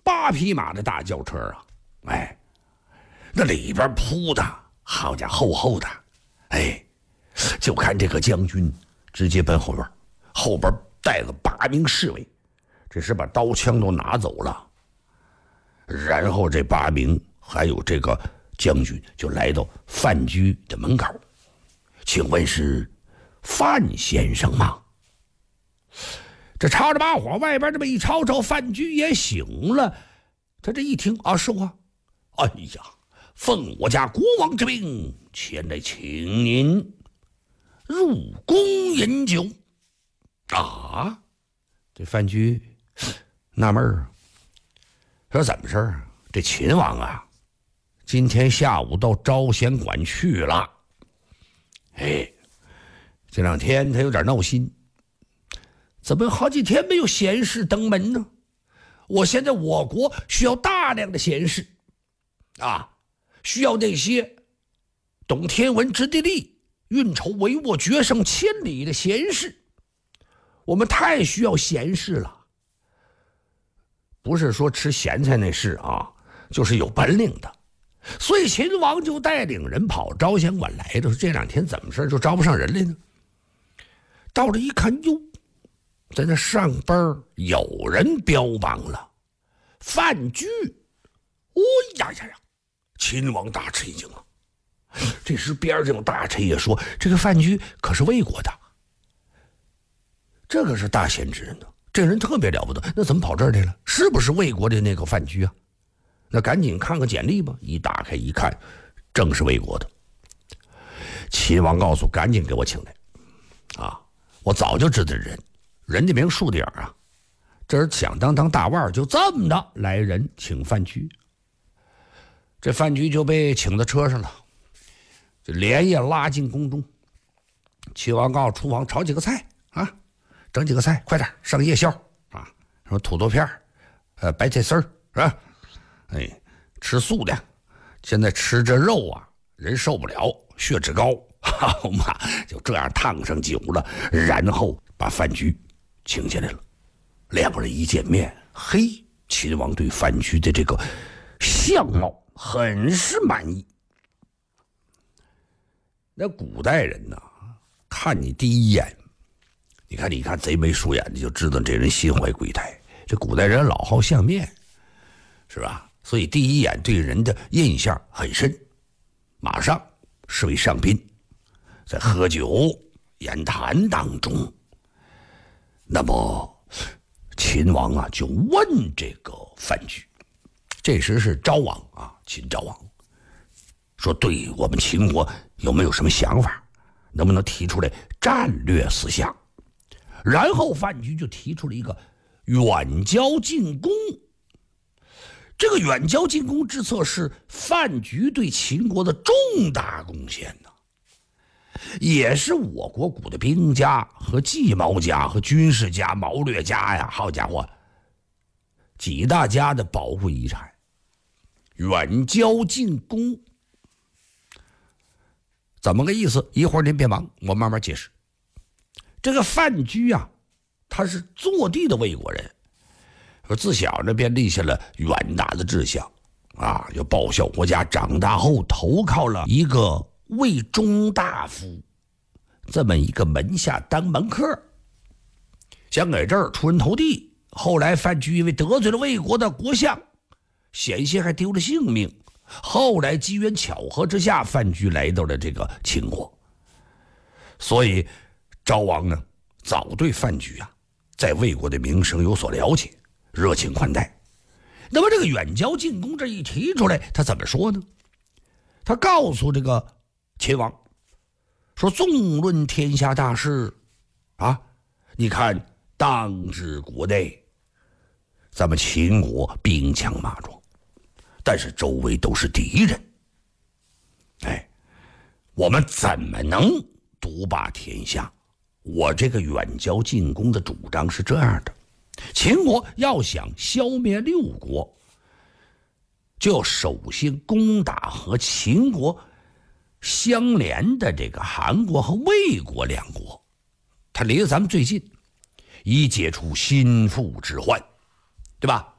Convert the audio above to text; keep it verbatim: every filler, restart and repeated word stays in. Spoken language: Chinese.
八匹马的大轿车啊，哎，那里边铺的好家伙厚厚的，哎，就看这个将军直接奔后院，后边带了八名侍卫，这是把刀枪都拿走了。然后这八名还有这个将军就来到范雎的门口，请问是范先生吗？这吵着把火，外边这么一吵吵，范雎也醒了。他这一听啊，是我，哎呀，奉我家国王之命前来请您入宫饮酒啊。这范雎纳闷儿，说怎么事儿？这秦王啊，今天下午到招贤馆去了。哎，这两天他有点闹心，怎么有好几天没有贤士登门呢？我现在我国需要大量的贤士啊，需要那些懂天文知地利、运筹帷幄、决胜千里的贤士。我们太需要贤士了，不是说吃咸菜那事啊，就是有本领的。所以秦王就带领人跑招贤馆来的，说这两天怎么事就招不上人来呢？到了一看，哟，在那上边有人标榜了范雎。哦呀呀呀！秦王大吃一惊啊！这时边上有大臣也说，这个范雎可是魏国的，这个是大贤之人呢，这人特别了不得，那怎么跑这儿来了？是不是魏国的那个范雎啊？那赶紧看看简历吧。一打开一看，正是魏国的。秦王告诉，赶紧给我请来啊！我早就知道人，人家名树顶啊，这是响当当大腕，就这么的来人请范雎。这范雎就被请到车上了，就连夜拉进宫中。秦王告诉厨房炒几个菜啊，整几个菜，快点上夜宵啊，什么土豆片呃白菜丝儿是吧？哎，吃素的，现在吃这肉啊，人受不了，血脂高，好嘛，就这样烫上酒了，然后把范雎请下来了。两个人一见面，嘿，秦王对范雎的这个相貌很是满意。那古代人呢，看你第一眼，你看你看贼眉鼠眼的，就知道这人心怀鬼胎。这古代人老好相面，是吧？所以第一眼对人的印象很深，马上是为上宾，在喝酒言谈当中，那么秦王啊就问这个范雎，这时是昭王啊，秦昭王说，对我们秦国有没有什么想法，能不能提出来战略思想？然后范雎就提出了一个远交近攻。这个远交近攻之策是范雎对秦国的重大贡献呢，也是我国古的兵家和计谋家和军事家、谋略家呀，好家伙，几大家的宝贵遗产。远交近攻怎么个意思？一会儿您别忙，我慢慢解释。这个范雎啊，他是坐地的魏国人，自小呢便立下了远大的志向啊，要报效国家。长大后投靠了一个魏中大夫这么一个门下当门客，想给这儿出人头地。后来范雎因为得罪了魏国的国相，险些还丢了性命。后来机缘巧合之下，范雎来到了这个秦国，所以昭王呢早对范雎啊在魏国的名声有所了解，热情宽待。那么这个远交近攻这一提出来，他怎么说呢？他告诉这个秦王说，纵论天下大事啊，你看当之国内，咱们秦国兵强马壮，但是周围都是敌人，哎，我们怎么能独霸天下？我这个远交近攻的主张是这样的，秦国要想消灭六国，就要首先攻打和秦国相连的这个韩国和魏国两国，它离得咱们最近，以解除心腹之患，对吧？